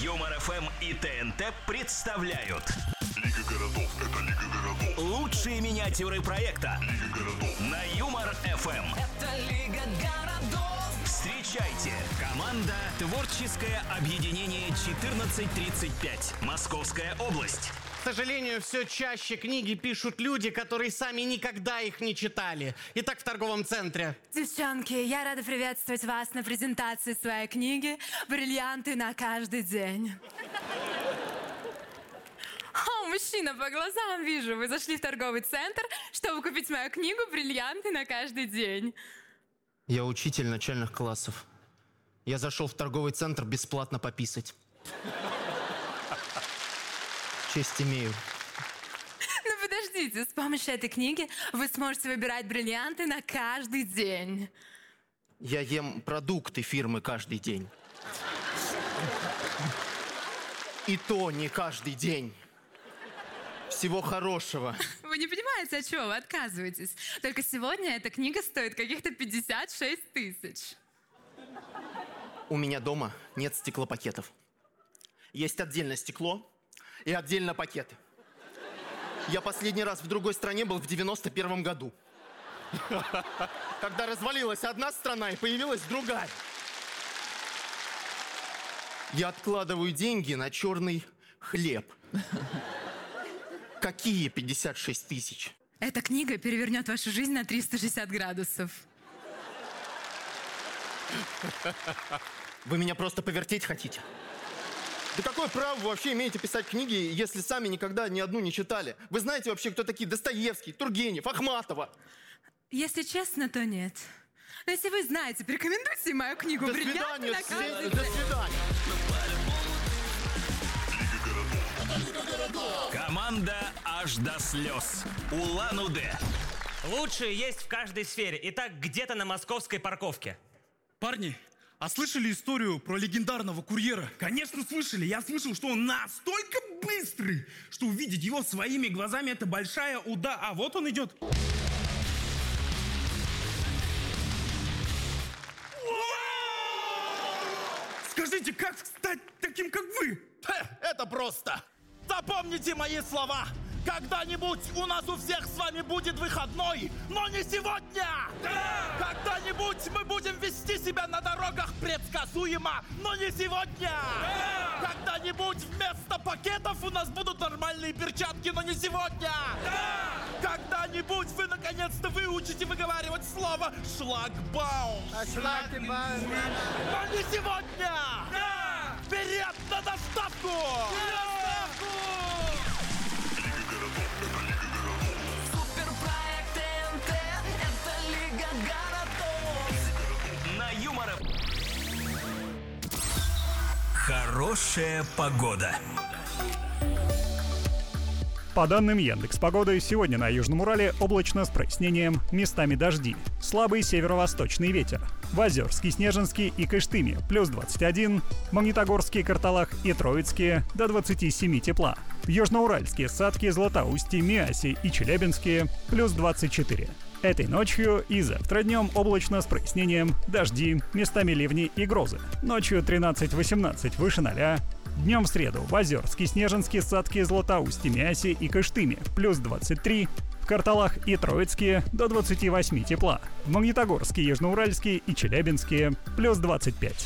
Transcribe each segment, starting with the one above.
Юмор ФМ и ТНТ представляют Лига городов, это Лига городов. лучшие миниатюры проекта Лига городов. на Юмор ФМ. Это Лига городов. Встречайте, команда «Творческое объединение 1435. Московская область». К сожалению, все чаще книги пишут люди, которые сами никогда их не читали. Итак, в торговом центре. Девчонки, я рада приветствовать вас на презентации своей книги «Бриллианты на каждый день». О, мужчина, по глазам вижу, вы зашли в торговый центр, чтобы купить мою книгу «Бриллианты на каждый день». Я учитель начальных классов. Я зашел в торговый центр бесплатно пописать. Честь имею. Ну подождите, с помощью этой книги вы сможете выбирать бриллианты на каждый день. Я ем продукты фирмы каждый день. И то не каждый день. Всего хорошего. Вы не понимаете, от чего вы отказываетесь. Только сегодня эта книга стоит каких-то 56 тысяч. У меня дома нет стеклопакетов. Есть отдельно стекло и отдельно пакеты. Я последний раз в другой стране был в 91 году. Когда развалилась одна страна и появилась другая. Я откладываю деньги на черный хлеб. Какие 56 тысяч? Эта книга перевернет вашу жизнь на 360 градусов. Вы меня просто повертеть хотите? Да какое право вы вообще имеете писать книги, если сами никогда ни одну не читали? Вы знаете вообще, кто такие Достоевский, Тургенев, Ахматова? Если честно, то нет. Но если вы знаете, порекомендуйте мою книгу До «Бриллианты свидания, на каждый до день». свидания. Команда «Аж до слез». Улан-Удэ. Лучшее есть в каждой сфере. Итак, где-то на московской парковке. Парни, а слышали историю про легендарного курьера? Конечно, слышали. Я слышал, что он настолько быстрый, что увидеть его своими глазами — это большая уда. А вот он идет. Скажите, как стать таким, как вы? Это просто. Запомните мои слова. Когда-нибудь у нас у всех с вами будет выходной, но не сегодня! Да! Когда-нибудь мы будем вести себя на дорогах предсказуемо, но не сегодня! Да! Когда-нибудь вместо пакетов у нас будут нормальные перчатки, но не сегодня! Да! Когда-нибудь вы наконец-то выучите выговаривать слово «шлагбаум». Но не сегодня! Да! Вперед на доставку! Суперпроект ТНТ – это Лига городов. На Юмор ФМ. Хорошая погода. По данным Яндекс.Погоды, сегодня на Южном Урале облачно с прояснением, местами дожди. Слабый северо-восточный ветер. В Озерске, Снежинске и Кыштыме – плюс 21, Магнитогорске, Карталах и Троицке – до 27 тепла. В Южноуральске, Сатке, Златоусте, Миасе и Челябинске – плюс 24. Этой ночью и завтра днем облачно с прояснением, дожди, местами ливни и грозы. Ночью 13-18 выше 0. Днем в среду в Озерске, Снежинске, Сатке, Златоусте, Миасе и Кыштыме – плюс 23. В Карталах и Троицке – до 28 тепла. В Магнитогорске, Южноуральске и Челябинске – плюс 25.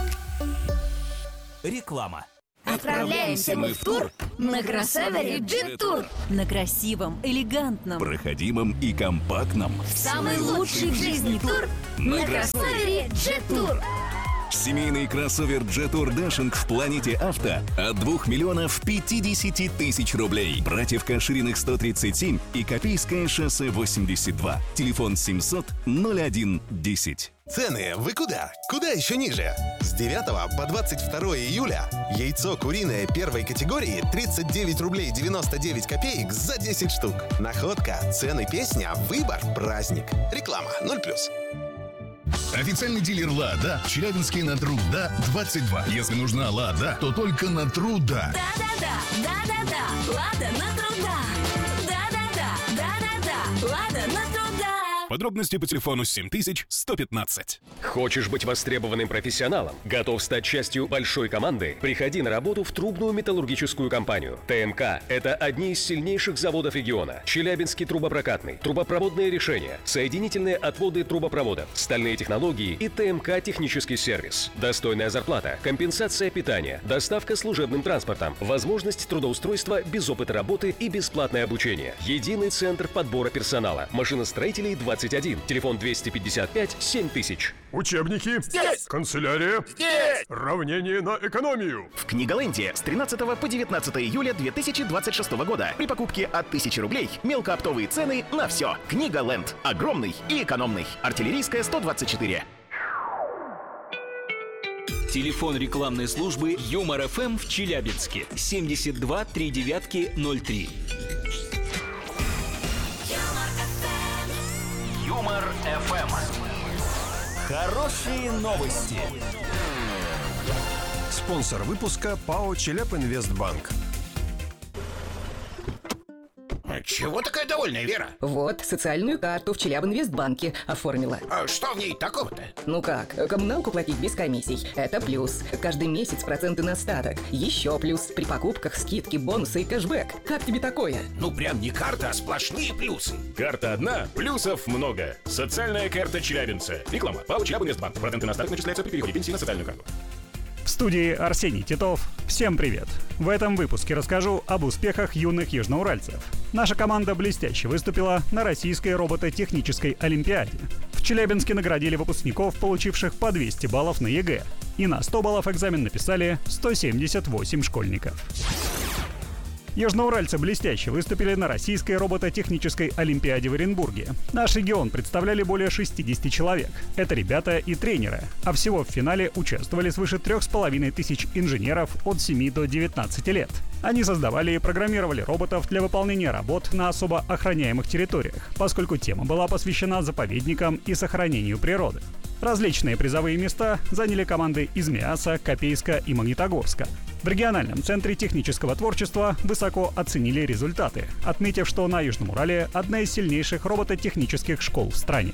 Реклама. Отправляемся мы в тур на кроссовере Jet Tour. На красивом, элегантном, Проходимом и компактном. самый лучший в жизни тур на кроссовере Jet Tour. Семейный кроссовер Jet Tour Dashing в Планете Авто от 2 миллионов 50 тысяч рублей. Братьев Кашириных 137 и Копейское шоссе 82. Телефон 700 01 10. Цены вы куда? Куда еще ниже? С 9 по 22 июля яйцо куриное первой категории 39 рублей 99 копеек за 10 штук. Находка, цены, песня, выбор, праздник. Реклама 0+. Официальный дилер «Лада» в Челябинске на Труда 22. Если нужна «Лада», то только на Труда. Да-да-да, Лада на Труда. Да-да-да, Лада на Труда. Подробности по телефону 7115. Хочешь быть востребованным профессионалом? Готов стать частью большой команды? Приходи на работу в трубную металлургическую компанию. ТМК – это одни из сильнейших заводов региона. Челябинский трубопрокатный, трубопроводные решения, соединительные отводы трубопроводов, стальные технологии и ТМК технический сервис. Достойная зарплата, компенсация питания, доставка служебным транспортом, возможность трудоустройства без опыта работы и бесплатное обучение. Единый центр подбора персонала. Машиностроителей 21. Телефон 255 7000. Учебники. Здесь. Канцелярия. Здесь. Равнение на экономию. В Книголенде с 13 по 19 июля 2026 года при покупке от 1000 рублей мелкооптовые цены на все. Книголенд. Огромный и экономный. Артиллерийская 124. Телефон рекламной службы Юмор ФМ в Челябинске 72 39 03. Юмор ФМ. Хорошие новости. Спонсор выпуска ПАО «Челябинвестбанк». Чего такая довольная, Вера? Вот, социальную карту в Челябинвестбанке оформила. А что в ней такого-то? Ну как, коммуналку платить без комиссий. Это плюс. Каждый месяц проценты на остаток. Еще плюс. При покупках скидки, бонусы и кэшбэк. Как тебе такое? Ну прям не карта, а сплошные плюсы. Карта одна, плюсов много. Социальная карта челябинца. Реклама. ПАО «Челябинвестбанк». Проценты на остаток начисляются при переходе пенсии на социальную карту. В студии Арсений Титов. Всем привет! В этом выпуске расскажу об успехах юных южноуральцев. Наша команда блестяще выступила на Российской робототехнической олимпиаде. В Челябинске наградили выпускников, получивших по 200 баллов на ЕГЭ. И на 100 баллов экзамен написали 178 школьников. Южноуральцы блестяще выступили на Российской робототехнической олимпиаде в Оренбурге. Наш регион представляли более 60 человек. Это ребята и тренеры. А всего в финале участвовали свыше 3500 инженеров от 7 до 19 лет. Они создавали и программировали роботов для выполнения работ на особо охраняемых территориях, поскольку тема была посвящена заповедникам и сохранению природы. Различные призовые места заняли команды из Миаса, Копейска и Магнитогорска. В региональном центре технического творчества высоко оценили результаты, отметив, что на Южном Урале одна из сильнейших робототехнических школ в стране.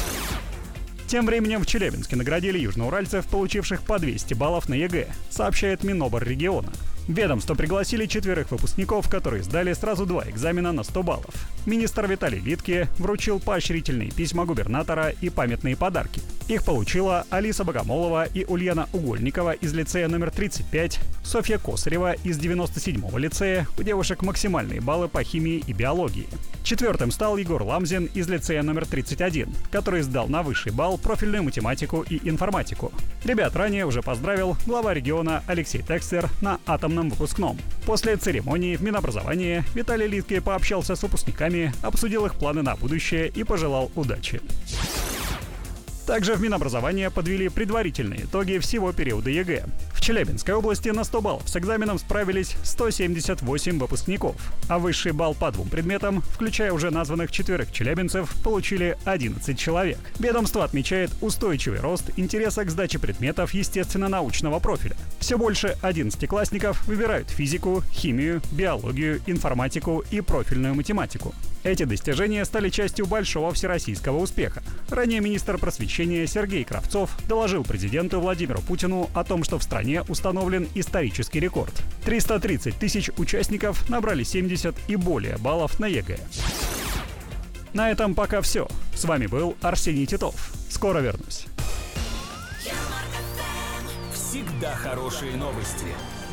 Тем временем в Челябинске наградили южноуральцев, получивших по 200 баллов на ЕГЭ, сообщает Минобр региона. В ведомство пригласили 4 выпускников, которые сдали сразу 2 экзамена на 100 баллов. Министр Виталий Литке вручил поощрительные письма губернатора и памятные подарки. Их получила Алиса Богомолова и Ульяна Угольникова из лицея номер 35, Софья Косарева из 97-го лицея, у девушек максимальные баллы по химии и биологии. 4-м стал Егор Ламзин из лицея номер 31, который сдал на высший балл профильную математику и информатику. Ребят ранее уже поздравил глава региона Алексей Текстер на атомном выпускном. После церемонии в Минобразовании Виталий Литке пообщался с выпускниками, обсудил их планы на будущее и пожелал удачи. Также в Минобразование подвели предварительные итоги всего периода ЕГЭ. В Челябинской области на 100 баллов с экзаменом справились 178 выпускников, а высший балл по 2 предметам, включая уже названных 4 челябинцев, получили 11 человек. Ведомство отмечает устойчивый рост интереса к сдаче предметов естественно-научного профиля. Все больше 11-классников выбирают физику, химию, биологию, информатику и профильную математику. Эти достижения стали частью большого всероссийского успеха. Ранее министр просвещения Сергей Кравцов доложил президенту Владимиру Путину о том, что в стране установлен исторический рекорд. 330 тысяч участников набрали 70 и более баллов на ЕГЭ. На этом пока все. С вами был Арсений Титов. Скоро вернусь. Всегда хорошие новости.